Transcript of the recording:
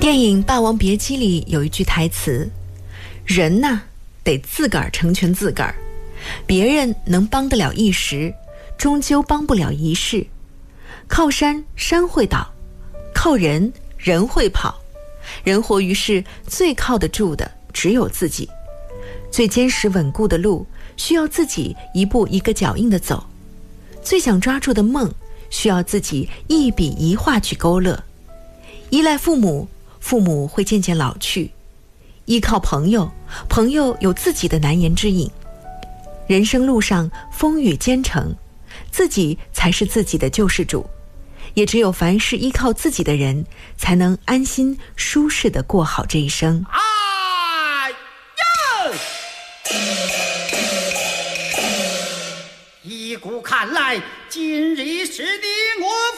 电影《霸王别姬》里有一句台词：人呐，得自个儿成全自个儿，别人能帮得了一时，终究帮不了一世。靠山，山会倒；靠人，人会跑。人活于世，最靠得住的只有自己。最坚实稳固的路，需要自己一步一个脚印地走。最想抓住的梦，需要自己一笔一画去勾勒。依赖父母，父母会渐渐老去；依靠朋友，朋友有自己的难言之隐。人生路上风雨兼程，自己才是自己的救世主。也只有凡是依靠自己的人，才能安心舒适地过好这一生。 哎呀！依古看来，今日是你我